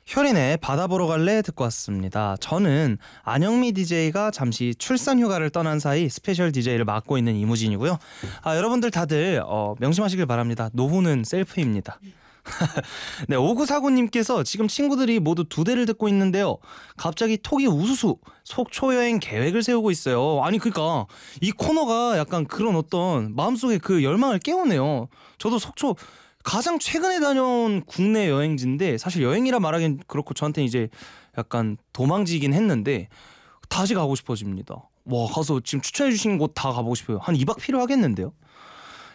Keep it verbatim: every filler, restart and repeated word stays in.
효린의 바다 보러 갈래 듣고 왔습니다. 저는 안영미 디제이가 잠시 출산 휴가를 떠난 사이 스페셜 디제이를 맡고 있는 이무진이고요. 아, 여러분들 다들 어, 명심하시길 바랍니다. 노후는 셀프입니다. 네, 오구사구님께서 지금 친구들이 모두 두 대를 듣고 있는데요. 갑자기 톡이 우수수 속초 여행 계획을 세우고 있어요. 아니 그러니까 이 코너가 약간 그런 어떤 마음속에 그 열망을 깨우네요. 저도 속초 가장 최근에 다녀온 국내 여행지인데 사실 여행이라 말하기엔 그렇고 저한테는 이제 약간 도망지긴 했는데 다시 가고 싶어집니다. 와, 가서 지금 추천해 주신 곳 다 가보고 싶어요. 한 이 박 필요하겠는데요.